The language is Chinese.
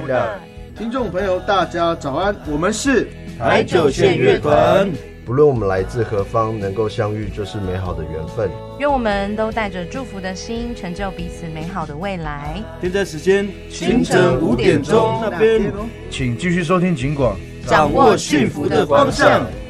的听众朋友，大家早安，我们是台九线乐团。 不论我们来自何方，能够相遇就是美好的缘分。 愿我们都带着祝福的心，成就彼此美好的未来。 现在时间清晨5点钟那边， 请继续收听警广， 掌握幸福的方向。